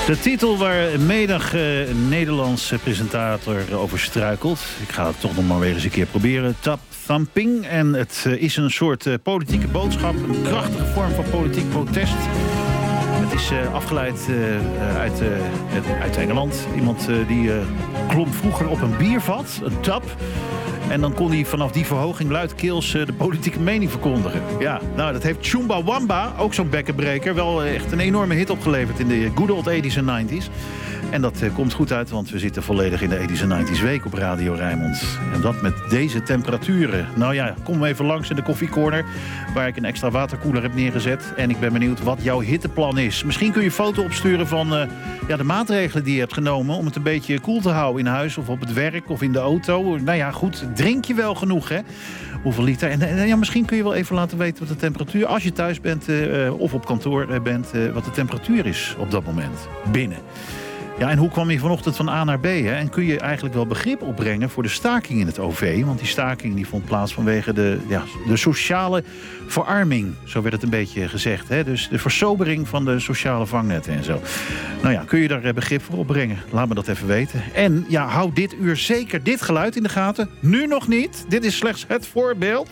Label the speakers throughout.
Speaker 1: De titel waar menig Nederlandse presentator over struikelt. Ik ga het toch nog maar weer eens een keer proberen. Tap thumping. En het is een soort politieke boodschap. Een krachtige vorm van politiek protest. Het is afgeleid uit Engeland. Iemand die klom vroeger op een biervat. Een tap. En dan kon hij vanaf die verhoging luidkeels de politieke mening verkondigen. Ja, nou, dat heeft Chumbawamba, ook zo'n bekkenbreker, wel echt een enorme hit opgeleverd in de good old 80s en 90s. En dat komt goed uit, want we zitten volledig in de 80s en 90s week op Radio Rijnmond. En dat met deze temperaturen. Nou ja, kom even langs in de koffiecorner, waar ik een extra waterkoeler heb neergezet. En ik ben benieuwd wat jouw hitteplan is. Misschien kun je een foto opsturen van de maatregelen die je hebt genomen om het een beetje koel te houden in huis of op het werk of in de auto. Nou ja, goed, drink je wel genoeg, hè? Hoeveel liter? En ja, misschien kun je wel even laten weten wat de temperatuur, als je thuis bent of op kantoor bent, wat de temperatuur is op dat moment binnen. Ja, en hoe kwam je vanochtend van A naar B? Hè? En kun je eigenlijk wel begrip opbrengen voor de staking in het OV? Want die staking die vond plaats vanwege de sociale verarming. Zo werd het een beetje gezegd. Hè? Dus de versobering van de sociale vangnetten en zo. Nou ja, kun je daar begrip voor opbrengen? Laat me dat even weten. En ja, hou dit uur zeker dit geluid in de gaten. Nu nog niet. Dit is slechts het voorbeeld.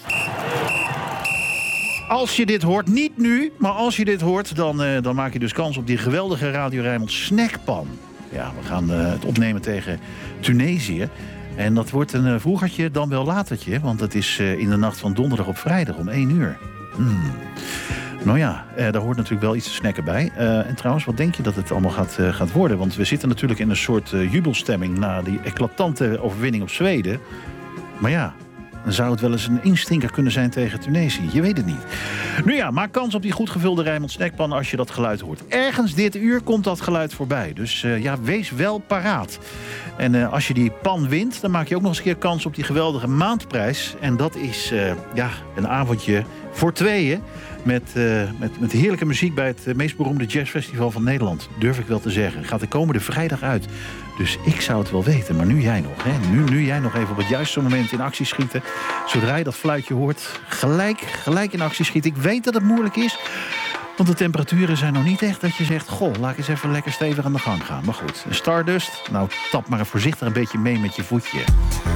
Speaker 1: Als je dit hoort, niet nu, maar als je dit hoort, dan maak je dus kans op die geweldige Radio Rijnmond snackpan. Ja, we gaan het opnemen tegen Tunesië. En dat wordt een vroegertje dan wel latertje, want het is in de nacht van donderdag op vrijdag om 1 uur. Nou ja, daar hoort natuurlijk wel iets te snacken bij. En trouwens, wat denk je dat het allemaal gaat worden? Want we zitten natuurlijk in een soort jubelstemming na die eclatante overwinning op Zweden. Maar ja, dan zou het wel eens een instinker kunnen zijn tegen Tunesië. Je weet het niet. Nu ja, maak kans op die goed gevulde Rijnmond snackpan als je dat geluid hoort. Ergens dit uur komt dat geluid voorbij. Dus wees wel paraat. En als je die pan wint, dan maak je ook nog eens een keer kans op die geweldige maandprijs. En dat is een avondje voor tweeën. Met heerlijke muziek bij het meest beroemde jazzfestival van Nederland. Durf ik wel te zeggen. Gaat de komende vrijdag uit. Dus ik zou het wel weten, maar nu jij nog. Hè? Nu jij nog even op het juiste moment in actie schieten. Zodra je dat fluitje hoort, gelijk in actie schieten. Ik weet dat het moeilijk is, want de temperaturen zijn nog niet echt dat je zegt, goh, laat ik eens even lekker stevig aan de gang gaan. Maar goed, een Stardust, nou tap maar voorzichtig een beetje mee met je voetje.